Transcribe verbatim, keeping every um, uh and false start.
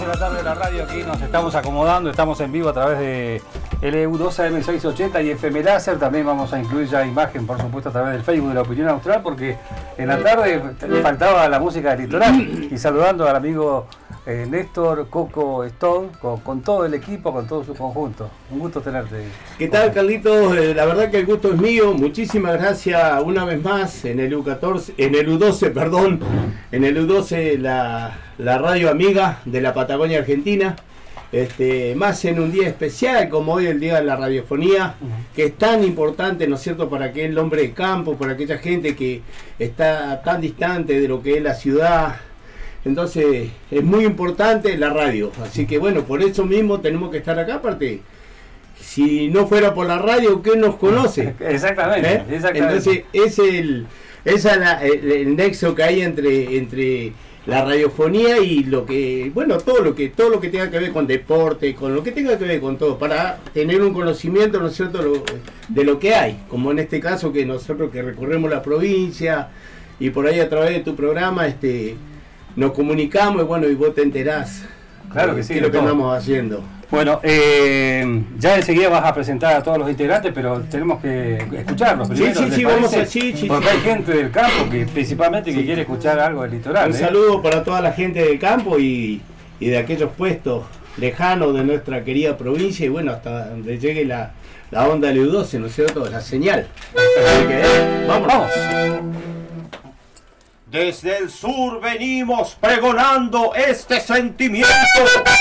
en la tarde de la radio, aquí nos estamos acomodando, estamos en vivo a través de L U dos A M seiscientos ochenta y F M Láser. También vamos a incluir ya imagen, por supuesto, a través del Facebook de La Opinión Austral, porque en la tarde faltaba la música del litoral. Y saludando al amigo eh, Néstor Coco Stone, con, con todo el equipo, con todo su conjunto. Un gusto tenerte. ¿Qué tal, Carlitos? Eh, la verdad que el gusto es mío. Muchísimas gracias una vez más en el U catorce, en el U doce, perdón, en el U doce, la, la radio amiga de la Patagonia Argentina. Este, más en un día especial como hoy, el Día de la Radiofonía, que es tan importante, ¿no es cierto?, para aquel hombre de campo, para aquella gente que está tan distante de lo que es la ciudad. Entonces es muy importante la radio, así que bueno, por eso mismo tenemos que estar acá. Aparte, si no fuera por la radio, ¿quién nos conoce? Exactamente, ¿Eh? exactamente. Entonces es el, esa es la, el, el nexo que hay entre, entre la radiofonía y lo que, bueno, todo lo que todo lo que tenga que ver con deporte, con lo que tenga que ver con todo, para tener un conocimiento, ¿no es cierto?, lo, de lo que hay, como en este caso que nosotros que recorremos la provincia y por ahí a través de tu programa este nos comunicamos y bueno, y vos te enterás. Claro que sí, qué es lo que todo. andamos haciendo. Bueno, eh, ya enseguida vas a presentar a todos los integrantes, pero tenemos que escucharlos primero. Sí, sí, sí, vamos a, sí, sí, porque sí. hay gente del campo que principalmente que Sí. quiere escuchar algo del litoral. Un ¿eh? saludo para toda la gente del campo y, y de aquellos puestos lejanos de nuestra querida provincia y bueno, hasta donde llegue la, la onda L U doce, ¿no es cierto?, la señal. Así que, eh, vamos. Vamos. Desde el sur venimos pregonando este sentimiento